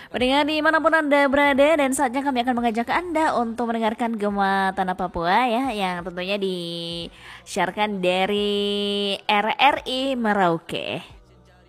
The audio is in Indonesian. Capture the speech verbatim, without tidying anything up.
Pendengar dimanapun Anda berada, dan saatnya kami akan mengajak Anda untuk mendengarkan Gema Tanah Papua ya, yang tentunya disiarkan dari R R I Merauke.